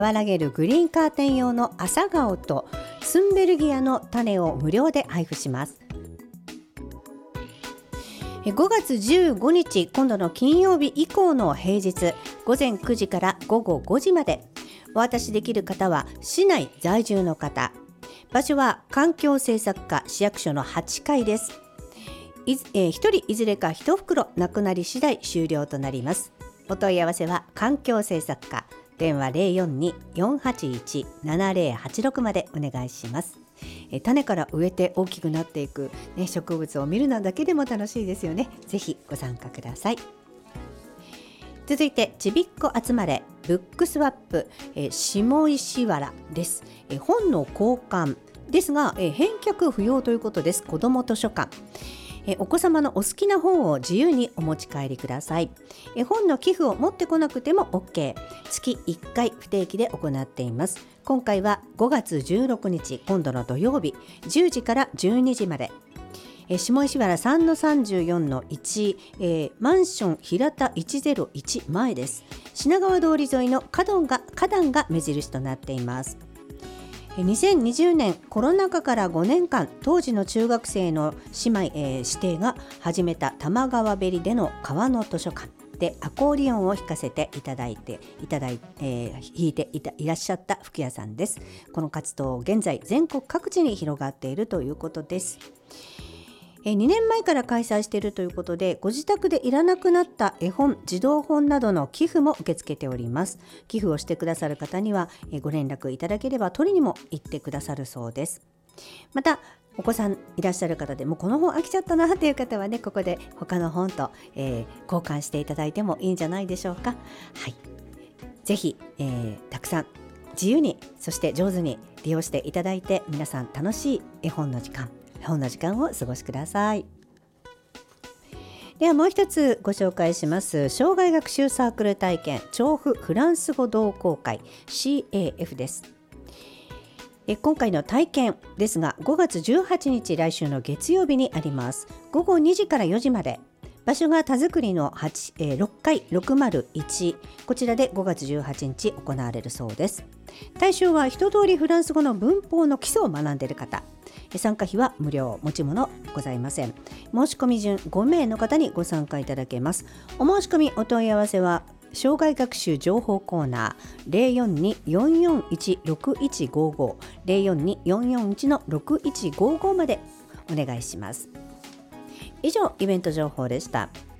和らげるグリーンカーテン用の朝顔とスンベルギアの種を無料で配布します。5月15日、今度の金曜日以降の平日午前9時から午後5時まで、お渡しできる方は市内在住の方、場所は環境政策課市役所の8階です。1人いずれか1袋なくなり次第終了となります。お問い合わせは環境政策課、電話 042-481-7086 までお願いします。種から植えて大きくなっていく、植物を見るのだけでも楽しいですよね。ぜひご参加ください。続いてちびっこ集まれブックスワップ、下石原です。本の交換ですが、返却不要ということです。子ども図書館、お子様のお好きな本を自由にお持ち帰りください。本の寄付を持ってこなくても OK、 月1回不定期で行っています。今回は5月16日、今度の土曜日10時から12時まで、下石原 3-34-1、マンション平田101前です。品川通り沿いの花壇が目印となっています。2020年コロナ禍から5年間、当時の中学生の姉妹、指定が始めた玉川べりでの川の図書館でアコーディオンを弾かせていただいて弾いていらっしゃった吹屋さんです。この活動現在全国各地に広がっているということです。2年前から開催しているということで、ご自宅でいらなくなった絵本、児童本などの寄付も受け付けております。寄付をしてくださる方にはご連絡いただければ取りにも行ってくださるそうです。またお子さんいらっしゃる方でもこの本飽きちゃったなという方はね、ここで他の本と、交換していただいてもいいんじゃないでしょうか。はい、ぜひ、たくさん自由に、そして上手に利用していただいて、皆さん楽しい絵本の時間をお過ごしください。ではもう一つご紹介します。障害学習サークル体験調布フランス語同好会 CAF です。今回の体験ですが5月18日、来週の月曜日にあります。午後2時から4時まで、場所が田作りの6階601、こちらで5月18日行われるそうです。対象は一通りフランス語の文法の基礎を学んでいる方。参加費は無料、持ち物ございません。申し込み順5名の方にご参加いただけます。お申し込みお問い合わせは障害学習情報コーナー 042-441-6155 042-441-6155 までお願いします。以上、イベント情報でした。